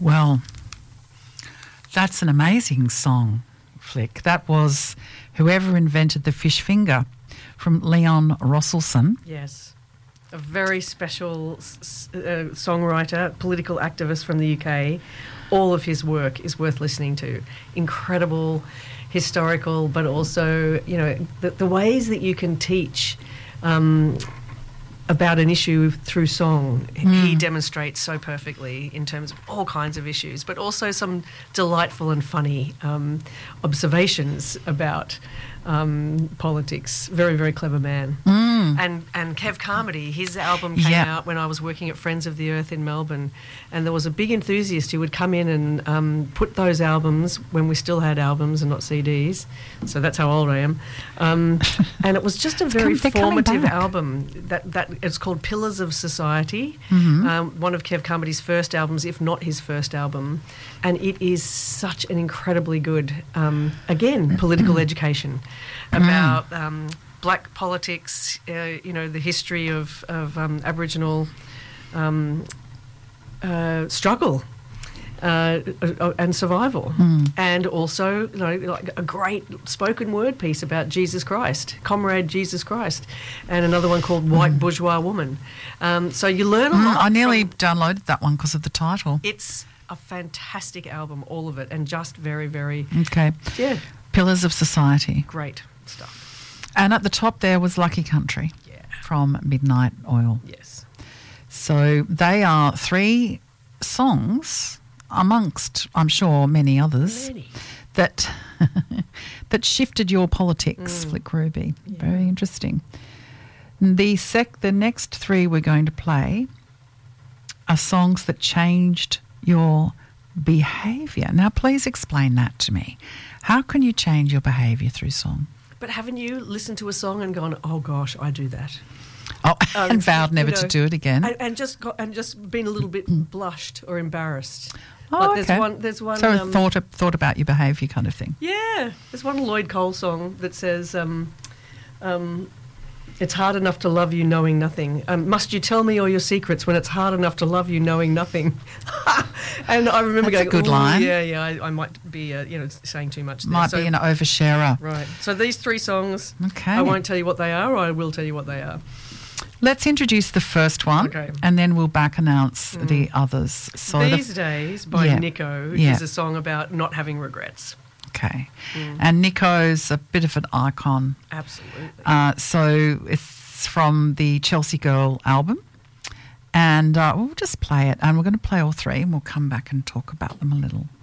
Well, that's an amazing song, Flick. That was Whoever Invented the Fish Finger from Leon Rosselson. Yes. A very special songwriter, political activist from the UK. All of his work is worth listening to. Incredible, historical, but also, you know, the ways that you can teach about an issue through song, he demonstrates so perfectly in terms of all kinds of issues, but also some delightful and funny observations about politics. Very, very clever man. And Kev Carmody, his album came out when I was working at Friends of the Earth in Melbourne, and there was a big enthusiast who would come in and put those albums when we still had albums and not CDs, so that's how old I am. And it was just a very formative album. That it's called Pillars of Society, one of Kev Carmody's first albums, if not his first album, and it is such an incredibly good, again, political education about black politics, you know, the history of Aboriginal struggle and survival, and also, you know, like a great spoken word piece about Jesus Christ, Comrade Jesus Christ, and another one called White Bourgeois Woman. So you learn a lot. I nearly downloaded that one because of the title. It's a fantastic album, all of it, and just very, very... Okay. Yeah. Pillars of Society. Great stuff. And at the top there was Lucky Country from Midnight Oil. Yes. So they are 3 songs amongst, I'm sure, many others that that shifted your politics, Flick Ruby. Yeah. Very interesting. The next 3 we're going to play are songs that changed your behaviour. Now, please explain that to me. How can you change your behaviour through song? But haven't you listened to a song and gone, oh gosh, I do that? Oh, and vowed never to do it again. And just been a little bit blushed or embarrassed. Oh, like okay. There's one. So thought about your behaviour kind of thing. Yeah, there's one Lloyd Cole song that says, "It's hard enough to love you knowing nothing. Must you tell me all your secrets when it's hard enough to love you knowing nothing?" And I remember That's going, a good line. Yeah, I might be, saying too much there. Might be an oversharer. Right. So these 3 songs, okay. I won't tell you what they are, or I will tell you what they are. Let's introduce the first one, and then we'll back announce the others. So These Days by Nico is a song about not having regrets. Okay. And Nico's a bit of an icon. Absolutely. So it's from the Chelsea Girl album, and we'll just play it, and we're going to play all 3, and we'll come back and talk about them a little.